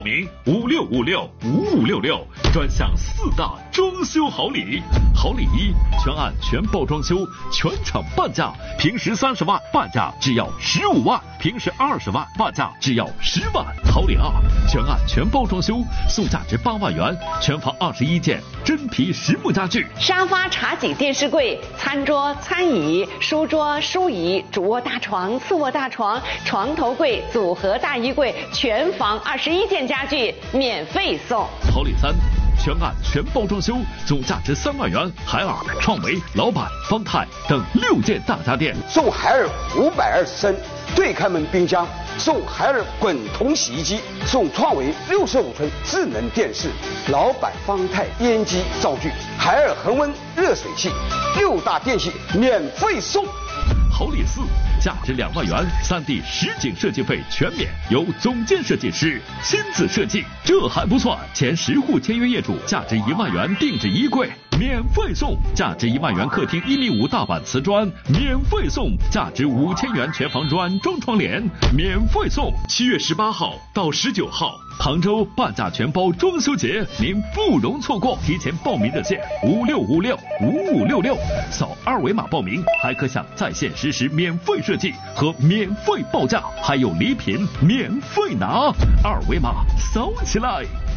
名56565566，专享4大装修好礼。好礼一，全案全包装修，全场半价，平时30万半价只要15万，平时20万半价只要10万。好礼二，全案全包装修，送价值8万元，全房21件真皮实木家具， 沙发、茶几、电视柜、餐桌、餐椅、书桌、书椅、主卧大床、次卧大床、床头柜、组合大衣柜，全房21件家具免费送。 好礼三，全案全包装修，总价值3万元，海尔、创维、老板、方太等6件大家电， 送海尔520升对开门冰箱，送海尔滚筒洗衣机，送创维65寸智能电视，老板方太烟机灶具，海尔恒温热水器，6大电器免费送。 好礼四，价值2万元，3D 实景设计费全免，由总监设计师亲自设计。这还不算，前10户签约业主价值1万元定制衣柜免费送，价值1万元客厅1.5米大板瓷砖免费送，价值5000元全房软装窗帘免费送。7月18号到19号，杭州半价全包装修节，您不容错过。提前报名热线56565566，扫2维码报名，还可享在线实时免费设计和免费报价，还有礼品免费拿，2维码扫起来。